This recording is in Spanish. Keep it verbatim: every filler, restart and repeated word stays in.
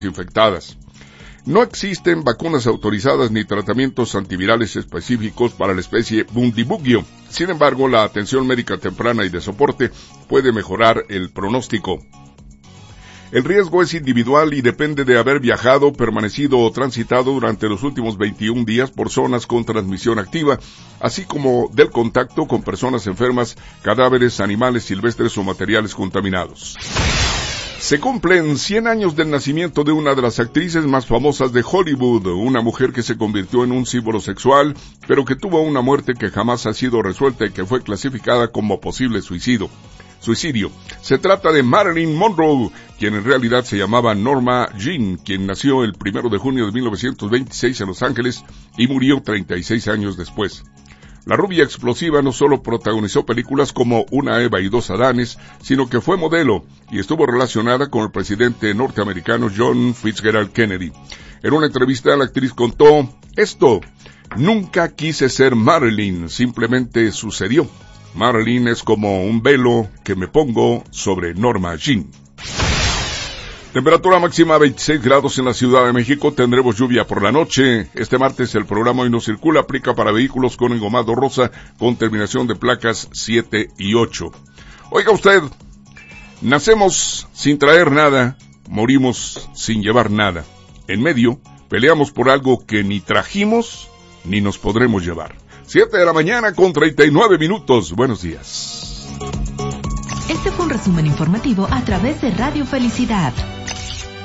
infectadas. No existen vacunas autorizadas ni tratamientos antivirales específicos para la especie Bundibugyo. Sin embargo, la atención médica temprana y de soporte puede mejorar el pronóstico. El riesgo es individual y depende de haber viajado, permanecido o transitado durante los últimos veintiún días por zonas con transmisión activa, así como del contacto con personas enfermas, cadáveres, animales silvestres o materiales contaminados. Se cumplen cien años del nacimiento de una de las actrices más famosas de Hollywood, una mujer que se convirtió en un símbolo sexual, pero que tuvo una muerte que jamás ha sido resuelta y que fue clasificada como posible suicidio. Suicidio. Se trata de Marilyn Monroe, quien en realidad se llamaba Norma Jean, quien nació el primero de junio de mil novecientos veintiséis en Los Ángeles y murió treinta y seis años después. La rubia explosiva no solo protagonizó películas como Una Eva y dos Adanes, sino que fue modelo y estuvo relacionada con el presidente norteamericano John Fitzgerald Kennedy. En una entrevista la actriz contó esto: nunca quise ser Marilyn, simplemente sucedió. Marilyn es como un velo que me pongo sobre Norma Jean. Temperatura máxima veintiséis grados en la Ciudad de México. Tendremos lluvia por la noche. Este martes el programa Hoy No Circula aplica para vehículos con engomado rosa con terminación de placas siete y ocho. Oiga usted, nacemos sin traer nada, morimos sin llevar nada. En medio, peleamos por algo que ni trajimos ni nos podremos llevar. siete de la mañana con treinta y nueve minutos. Buenos días. Este fue un resumen informativo a través de Radio Felicidad.